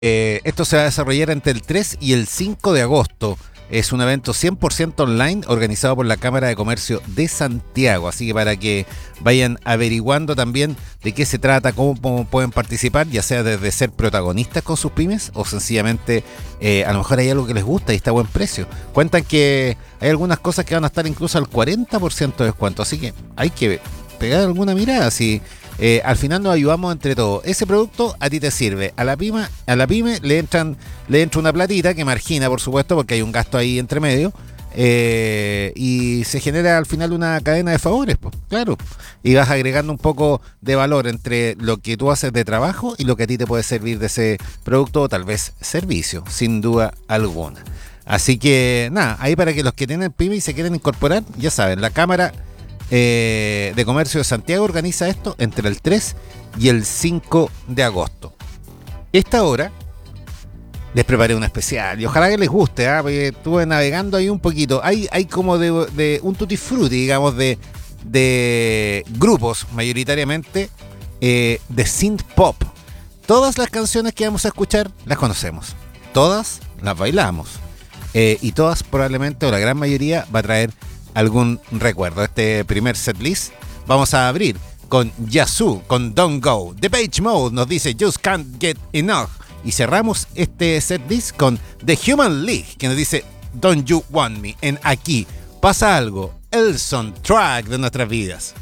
Esto se va a desarrollar entre el 3 y el 5 de agosto. Es un evento 100% online organizado por la Cámara de Comercio de Santiago. Así que para que vayan averiguando también de qué se trata, cómo pueden participar, ya sea desde ser protagonistas con sus pymes o sencillamente a lo mejor hay algo que les gusta y está a buen precio. Cuentan que hay algunas cosas que van a estar incluso al 40% de descuento. Así que hay que pegar alguna mirada. Si al final nos ayudamos entre todos. Ese producto a ti te sirve. A la pyme le entra una platita que margina, por supuesto, porque hay un gasto ahí entre medio. Y se genera al final una cadena de favores, pues, claro. Y vas agregando un poco de valor entre lo que tú haces de trabajo y lo que a ti te puede servir de ese producto o tal vez servicio, sin duda alguna. Así que nada, ahí para que los que tienen pyme y se quieren incorporar, ya saben, la Cámara de Comercio de Santiago organiza esto entre el 3 y el 5 de agosto. Esta hora les preparé una especial y ojalá que les guste, porque estuve navegando ahí un poquito. Hay como de un tutti frutti, digamos, de grupos mayoritariamente de synth pop. Todas las canciones que vamos a escuchar las conocemos, todas las bailamos y todas probablemente, o la gran mayoría, va a traer algún recuerdo. Este primer setlist vamos a abrir con Yazoo, con Don't Go. Depeche Mode nos dice Just Can't Get Enough. Y cerramos este setlist con The Human League, que nos dice Don't You Want Me. En Aquí pasa algo, el soundtrack de nuestras vidas.